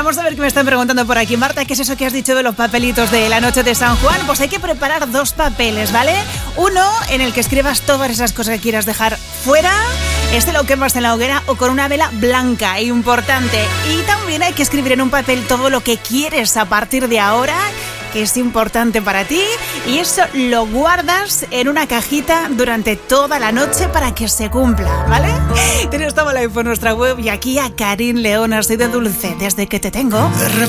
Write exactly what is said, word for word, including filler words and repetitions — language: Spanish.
Vamos a ver qué me están preguntando por aquí. Marta, ¿qué es eso que has dicho de los papelitos de la noche de San Juan? Pues hay que preparar dos papeles, ¿vale? Uno en el que escribas todas esas cosas que quieras dejar fuera. Este lo quemas en la hoguera o con una vela blanca, importante. Y también hay que escribir en un papel todo lo que quieres a partir de ahora, que es importante para ti, y eso lo guardas en una cajita durante toda la noche para que se cumpla, ¿vale? Tienes toda la info en nuestra web y aquí a Karin Leona, soy de Dulce, desde que te tengo.